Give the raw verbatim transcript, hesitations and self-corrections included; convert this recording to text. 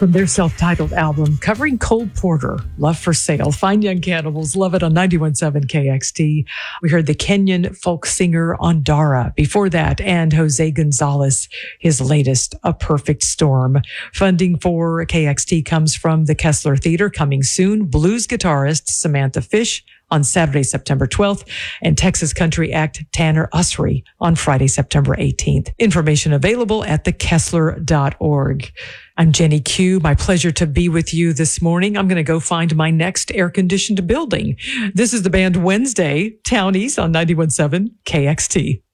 from their self-titled album covering Cole Porter, Love for Sale. Find Young Cannibals, love it on ninety-one point seven K X T. We heard the Kenyan folk singer Ondara before that, and Jose Gonzalez, his latest, A Perfect Storm. Funding for K X T comes from the Kessler Theater. Coming soon, blues guitarist Samantha Fish on Saturday, September twelfth, and Texas country act Tanner Usry on Friday, September eighteenth. Information available at the kessler dot org. I'm Jenny Q. My pleasure to be with you this morning. I'm going to go find my next air-conditioned building. This is the band Wednesday, Townies on ninety-one point seven K X T.